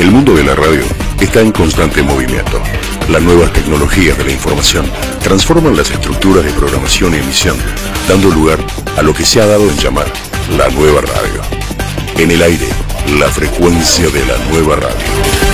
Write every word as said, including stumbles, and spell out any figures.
El mundo de la radio está en constante movimiento. Las nuevas tecnologías de la información transforman las estructuras de programación y emisión, dando lugar a lo que se ha dado en llamar la nueva radio. En el aire, la frecuencia de la nueva radio.